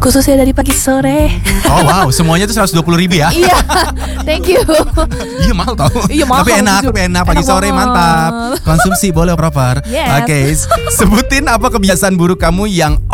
Khususnya dari pagi sore. Oh wow, semuanya tuh 120.000 ya? Iya, thank you. Iya mahal tau. Iya, mahal, Tapi enak pagi Enak sore banget. mantap. Konsumsi boleh proper. Yes. Oke, sebutin apa kebiasaan buruk kamu yang